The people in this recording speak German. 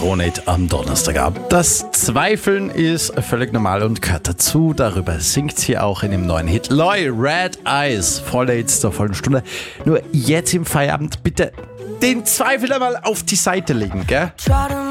Kronit am Donnerstagabend. Das Zweifeln ist völlig normal und gehört dazu. Darüber singt sie auch in dem neuen Hit Loi, Red Eyes. Voller Hits zur vollen Stunde. Nur jetzt im Feierabend bitte den Zweifel einmal auf die Seite legen, gell?